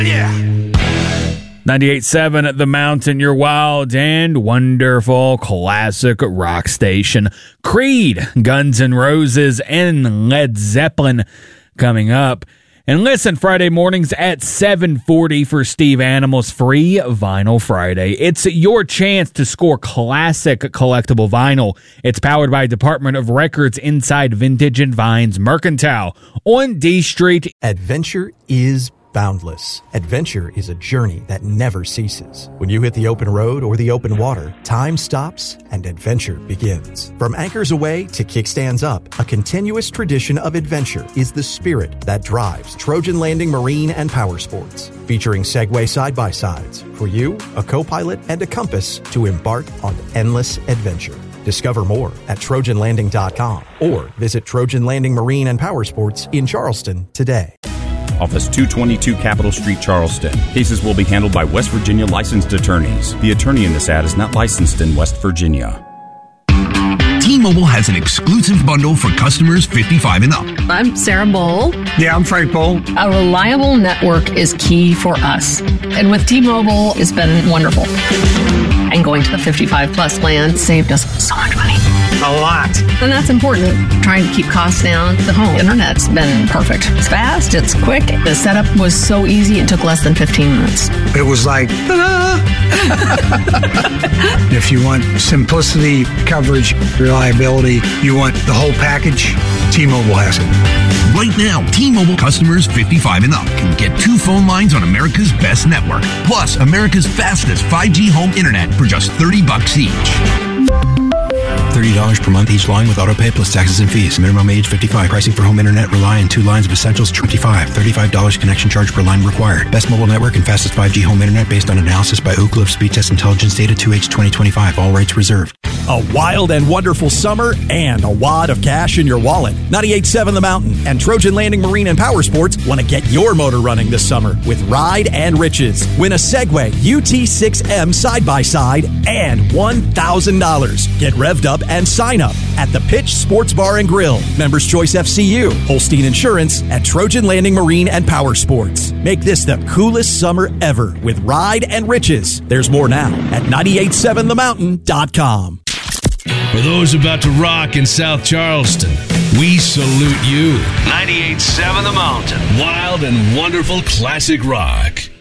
Yeah. 98.7 at The Mountain, your wild and wonderful classic rock station. Creed, Guns N' Roses, and Led Zeppelin coming up. And listen Friday mornings at 7:40 for Steve Animal's Free Vinyl Friday. It's your chance to score classic collectible vinyl. It's powered by Department of Records inside Vintage and Vines Mercantile on D Street. Adventure is boundless. Adventure is a journey that never ceases. When you hit the open road or the open water, time stops and adventure begins. From anchors away to kickstands up, a continuous tradition of adventure is the spirit that drives Trojan Landing Marine and Power Sports. Featuring Segway side-by-sides. For you, a co-pilot and a compass to embark on endless adventure. Discover more at TrojanLanding.com or visit Trojan Landing Marine and Power Sports in Charleston today. Office 222 Capitol Street, Charleston. Cases will be handled by West Virginia licensed attorneys. The attorney in this ad is not licensed in West Virginia. T-Mobile has an exclusive bundle for customers 55 and up. I'm Sarah Bowl. Yeah, I'm Frank Bowl. A reliable network is key for us. And with T-Mobile, it's been wonderful. And going to the 55 plus plan saved us so much money. A lot. And that's important. Trying to keep costs down. The home internet's been perfect. It's fast, it's quick. The setup was so easy, it took less than 15 minutes. It was like, ta-da! If you want simplicity, coverage, reliability, you want the whole package, T-Mobile has it. Right now, T-Mobile customers 55 and up can get 2 phone lines on America's best network, plus America's fastest 5G home internet for just $30 each. $30 per month each line with autopay plus taxes and fees. Minimum age 55. Pricing for home internet rely on 2 lines of essentials 25. $35 connection charge per line required. Best mobile network and fastest 5G home internet based on analysis by Ookla of Speed Test Intelligence Data 2H 2025. All rates reserved. A wild and wonderful summer and a wad of cash in your wallet. 98.7 The Mountain and Trojan Landing Marine and Power Sports want to get your motor running this summer with Ride and Riches. Win a Segway UT6M side-by-side and $1,000. Get revved up and sign up at the Pitch Sports Bar and Grill, Members Choice FCU, Holstein Insurance, at Trojan Landing Marine and Power Sports. Make this the coolest summer ever with Ride and Riches. There's more now at 987themountain.com. For those about to rock in South Charleston, we salute you. 98.7 The Mountain. Wild and wonderful classic rock.